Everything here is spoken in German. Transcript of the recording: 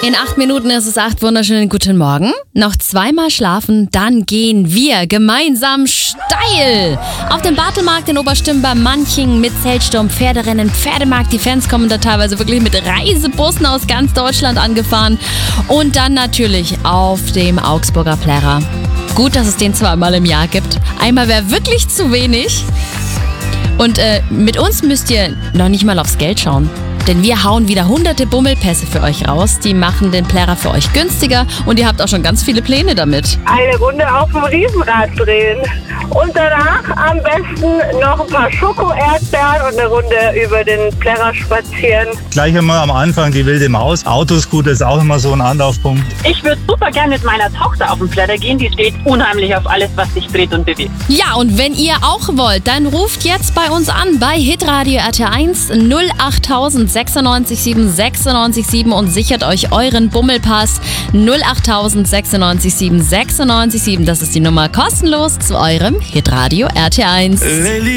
In 8 Minuten ist es 8. Wunderschönen guten Morgen. Noch 2-mal schlafen, dann gehen wir gemeinsam steil. Auf dem Bartelmarkt in Oberstimmen Manching mit Zeltsturm, Pferderennen, Pferdemarkt. Die Fans kommen da teilweise wirklich mit Reisebussen aus ganz Deutschland angefahren. Und dann natürlich auf dem Augsburger Plärrer. Gut, dass es den 2-mal im Jahr gibt. Einmal wäre wirklich zu wenig. Und mit uns müsst ihr noch nicht mal aufs Geld schauen. Denn wir hauen wieder hunderte Bummelpässe für euch raus. Die machen den Plärrer für euch günstiger und ihr habt auch schon ganz viele Pläne damit. Eine Runde auf dem Riesenrad drehen und danach am besten noch ein paar Schoko-Erdbeeren und eine Runde über den Plärrer spazieren. Gleich einmal am Anfang die wilde Maus. Autoscooter ist auch immer so ein Anlaufpunkt. Ich würde super gerne mit meiner Tochter auf den Plärrer gehen. Die steht unheimlich auf alles, was sich dreht und bewegt. Ja, und wenn ihr auch wollt, dann ruft jetzt bei uns an bei Hitradio RT1 08000 96 7 96 7 und sichert euch euren Bummelpass 08000 96 7 96 7. Das ist die Nummer kostenlos zu eurem Hitradio RT1.